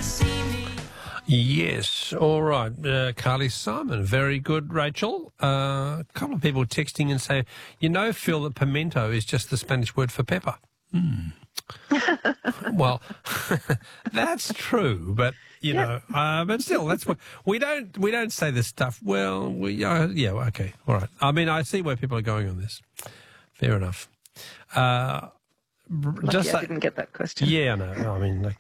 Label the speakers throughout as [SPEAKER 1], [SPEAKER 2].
[SPEAKER 1] Yes, all right. Carly Simon, very good, Rachel. A couple of people texting and say, Phil, that pimento is just the Spanish word for pepper. Well, that's true, but but still, that's what we don't say this stuff. Well, okay, all right. I mean, I see where people are going on this. Fair enough.
[SPEAKER 2] I didn't get that question.
[SPEAKER 1] Yeah, no. I mean,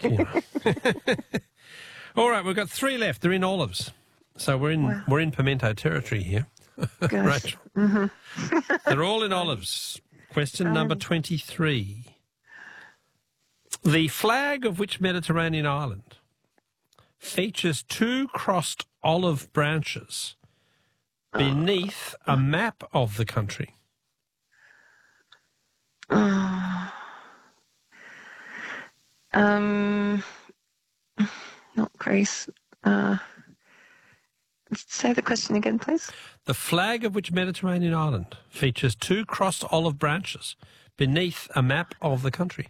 [SPEAKER 1] All right, we've got 3 left. They're in olives, so we're in pimento territory here. Rachel. Mm-hmm. They're all in olives. Question number 23. The flag of which Mediterranean island features 2 crossed olive branches beneath a map of the country?
[SPEAKER 2] Not Greece. Say the question again, please.
[SPEAKER 1] The flag of which Mediterranean island features 2 crossed olive branches beneath a map of the country?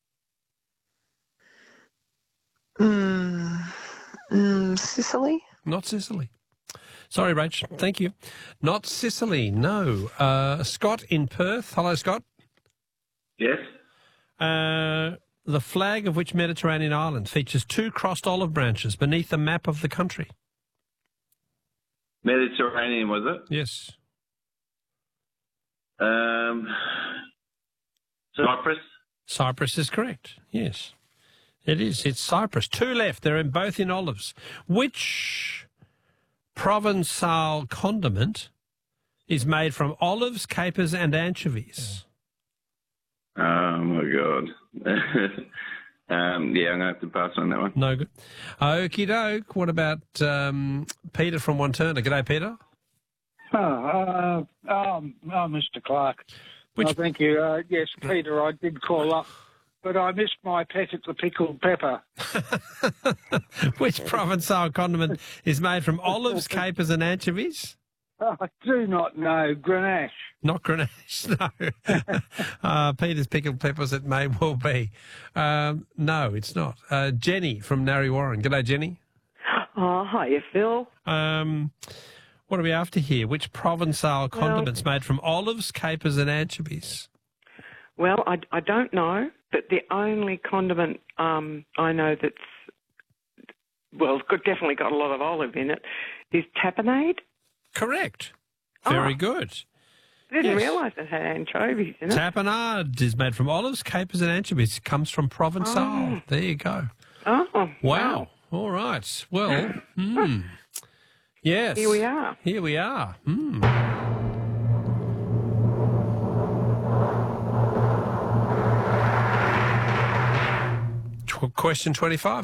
[SPEAKER 2] Sicily?
[SPEAKER 1] Not Sicily. Sorry, Rach. Thank you. Not Sicily, no. Scott in Perth. Hello, Scott.
[SPEAKER 3] Yes.
[SPEAKER 1] The flag of which Mediterranean island features 2 crossed olive branches beneath the map of the country?
[SPEAKER 3] Mediterranean, was it?
[SPEAKER 1] Yes.
[SPEAKER 3] Cyprus?
[SPEAKER 1] Cyprus is correct, yes. It is. It's Cyprus. 2 left. They're both in olives. Which Provençal condiment is made from olives, capers and anchovies?
[SPEAKER 3] Oh, my God. I'm going to have to pass on that one.
[SPEAKER 1] No good. Okie doke. What about Peter from Wanturna? G'day, Peter.
[SPEAKER 4] Mr. Clark. Thank you. Yes, Peter, I did call up, but I missed my pet at the pickled pepper.
[SPEAKER 1] Which Provençal condiment is made from olives, capers and anchovies?
[SPEAKER 4] I do not know. Grenache.
[SPEAKER 1] Not Grenache, no. Peter's pickled peppers, it may well be. No, it's not. Jenny from Narre Warren. G'day, Jenny.
[SPEAKER 5] Oh, hiya, Phil.
[SPEAKER 1] What are we after here? Which Provençal condiment's made from olives, capers and anchovies?
[SPEAKER 5] Well, I don't know, but the only condiment I know that's, definitely got a lot of olive in it is tapenade.
[SPEAKER 1] Correct. Very good.
[SPEAKER 5] I didn't realise it had anchovies in it.
[SPEAKER 1] Tapenade is made from olives, capers and anchovies. It comes from Provençal. There you go.
[SPEAKER 5] Oh,
[SPEAKER 1] wow. All right. Well, yes.
[SPEAKER 5] Here we are.
[SPEAKER 1] Here we are. Question 25.